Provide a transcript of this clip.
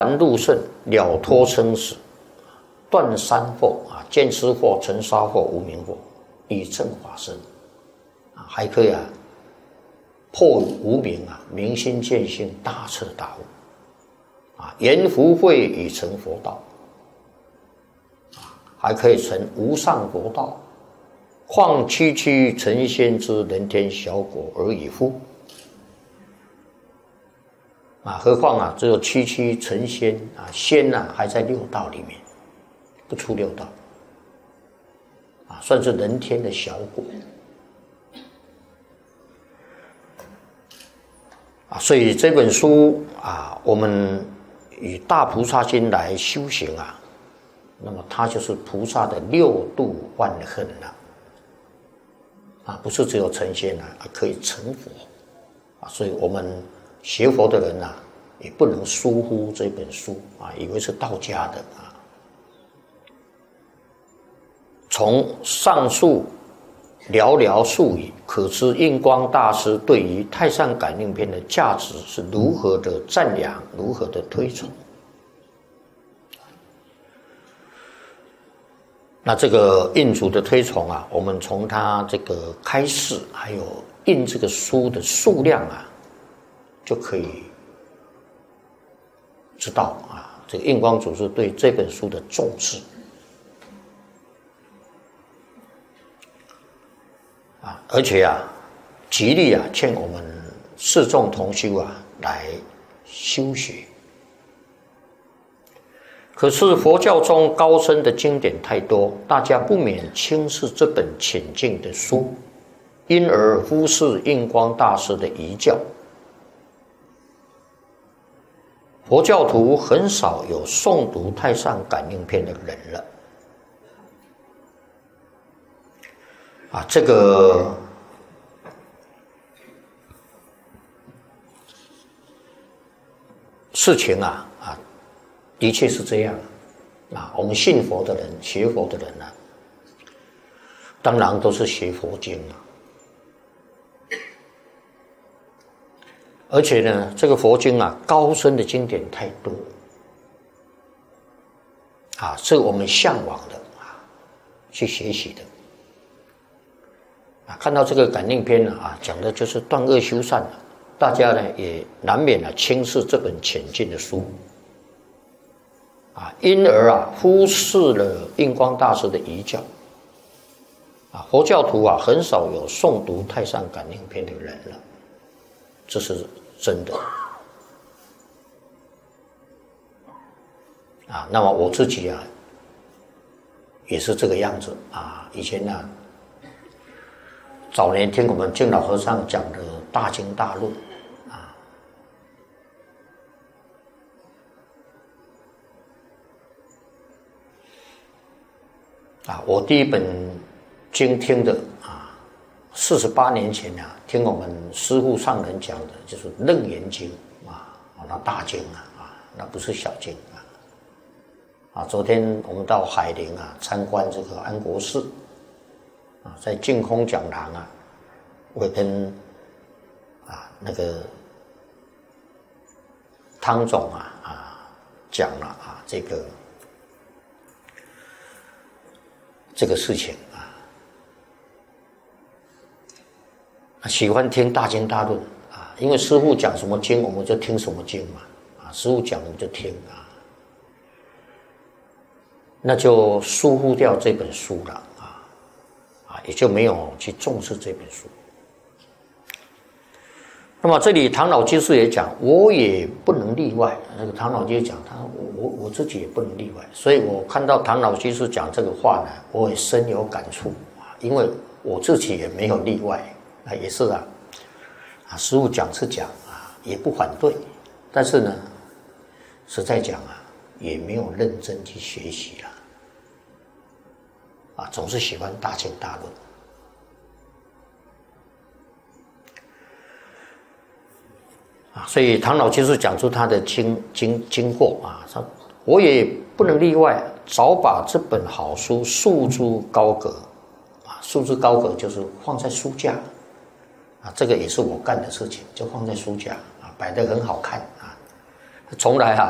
凡入圣，了脱生死，断三惑啊，见思惑、尘沙惑、无明惑，以正法身啊，还可以破无明啊，明心见性，大彻大悟啊，言福慧以成佛道啊，还可以成无上佛道。况区区成仙之人天小果而已乎？啊，何况只有区区成仙啊，仙还在六道里面，不出六道啊，算是人天的小果啊。所以这本书啊，我们以大菩萨心来修行那么它就是菩萨的六度万恨不是只有成仙可以成佛所以我们学佛的人也不能疏忽这本书以为是道家的从上述寥寥数语，可知印光大师对于《太上感应篇》的价值是如何的赞扬，如何的推崇。那这个印主的推崇我们从他这个开示，还有印这个书的数量就可以知道这个印光祖师对这本书的重视而且极力劝我们四众同修来修学。可是佛教中高深的经典太多，大家不免轻视这本浅近的书，因而忽视印光大师的遗教。佛教徒很少有诵读《太上感应篇》的人了这个事情的确是这样我们信佛的人、学佛的人当然都是学佛经而且呢，这个佛经高深的经典太多是我们向往的去学习的看到这个感应篇讲的就是断恶修善大家呢也难免轻视这本浅近的书因而忽视了印光大师的遗教佛教徒很少有诵读《太上感应篇》的人了，这是真的那么我自己也是这个样子以前早年听我们净老和尚讲的大经大论我第一本经听的48年前听我们师父上人讲的就是《楞严经》那大经那不是小经昨天我们到海陵参观这个安国寺在净空讲堂我跟那个汤总讲了这个事情喜欢听大经大论因为师父讲什么经我们就听什么经嘛师父讲我们就听那就疏忽掉这本书了也就没有去重视这本书。那么这里唐老居士也讲，我也不能例外。那个唐老居士讲，我自己也不能例外。所以我看到唐老居士讲这个话呢，我也深有感触因为我自己也没有例外也是师父讲是讲也不反对，但是呢，实在讲也没有认真去学习总是喜欢大经大论。所以唐老居士讲出他的经过说我也不能例外，早把这本好书束之高阁束之高阁就是放在书架这个也是我干的事情，就放在书架摆得很好看从来